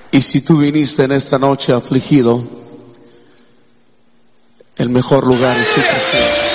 Y si tú viniste en esta noche afligido, el mejor lugar es su presencia.